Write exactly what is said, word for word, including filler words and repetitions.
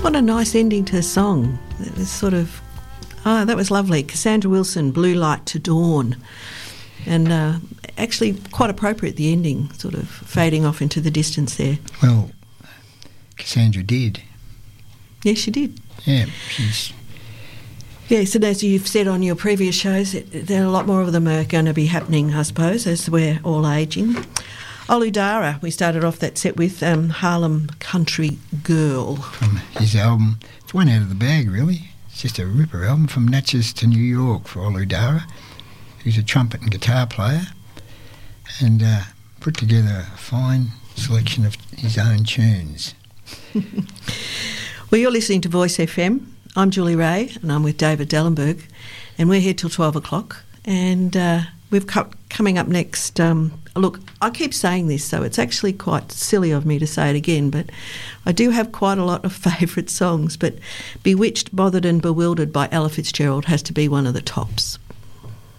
What a nice ending to the song. It was sort of, oh, that was lovely. Cassandra Wilson, Blue Light to Dawn. And uh, actually quite appropriate, the ending, sort of fading off into the distance there. Well, Cassandra did. Yes, she did. Yeah, she's... Yes, and as you've said on your previous shows, there are a lot more of them are going to be happening, I suppose, as we're all ageing. Oludara, we started off that set with um, Harlem Country Girl. From his album, it's one out of the bag, really. It's just a ripper album, From Natchez to New York, for Oludara, who's a trumpet and guitar player, and uh, put together a fine selection of his own tunes. Well, you're listening to Voice F M. I'm Julie Ray, and I'm with David Dellenberg, and we're here till twelve o'clock, and uh, we've cut, coming up next... Um, Look, I keep saying this, so it's actually quite silly of me to say it again, but I do have quite a lot of favourite songs, but Bewitched, Bothered and Bewildered by Ella Fitzgerald has to be one of the tops.